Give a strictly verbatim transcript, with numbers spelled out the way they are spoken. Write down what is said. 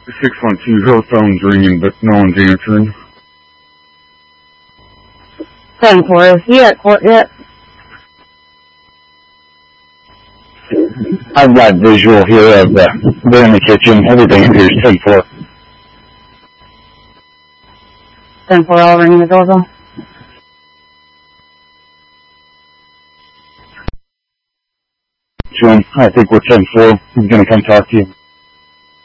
six one two, her phone's ringing, but no one's answering. ten four, is he at court yet? I've got visual here of the, they're in the kitchen. Everything in here is ten four. ten four, I'll ring the doorbell. Jim, I think we're ten four. He's going to come talk to you.